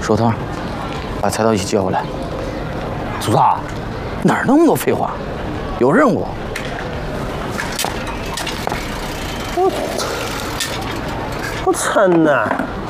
手套，把菜刀一起接过来。 组长， 哪儿那么多废话？有任务。 我真的。